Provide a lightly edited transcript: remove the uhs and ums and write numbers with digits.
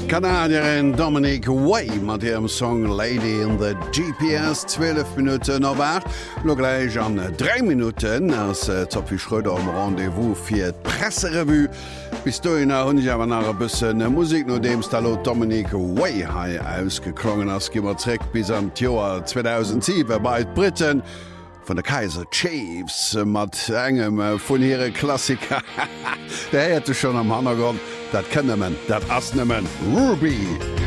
Kanadierin Dominic Way mat ihrem Song Lady in the GPS 12 Minuten erwart. Lo gleich an 3 Minuten ass Sophie Schröder am Rendevous fir d Presserevu. Bis du in hun ich awer nach bëssen Musik no dem Stalo Dominic Way hai ausgeklongen ass gimmerréck bis am Joar 2007 bei Briten. Von der Kaiser Chiefs mat engem vun hire Klassiker. Der hätte schon am Hannergrund, dat kënne man, dat ass nemmen Ruby.